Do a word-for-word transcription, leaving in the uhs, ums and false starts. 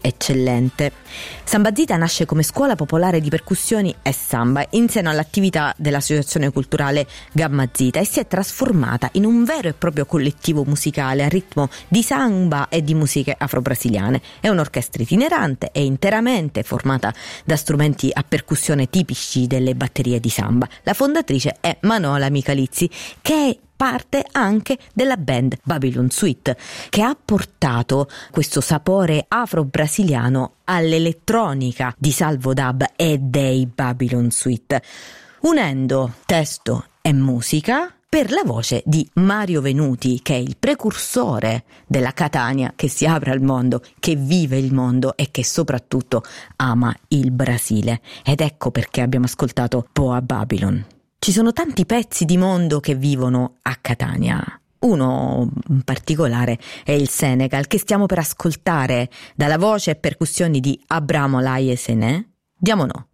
eccellente. Samba Zita nasce come scuola popolare di percussioni e samba in seno all'attività dell'associazione culturale Gamma Zita e si è trasformata in un vero e proprio collettivo musicale a ritmo di samba e di musiche afro-brasiliane. È un'orchestra itinerante e interamente formata da strumenti a percussione tipici delle batterie di samba. La fondatrice è Manola Michalizzi, che è parte anche della band Babylon Suite, che ha portato questo sapore afro-brasiliano all'elettronica di Salvo Dub e dei Babylon Suite, unendo testo e musica per la voce di Mario Venuti, che è il precursore della Catania che si apre al mondo, che vive il mondo e che soprattutto ama il Brasile. Ed ecco perché abbiamo ascoltato Poa Babylon. Ci sono tanti pezzi di mondo che vivono a Catania. Uno in particolare è il Senegal, che stiamo per ascoltare dalla voce e percussioni di Abramo Laye Sené. Diamo no.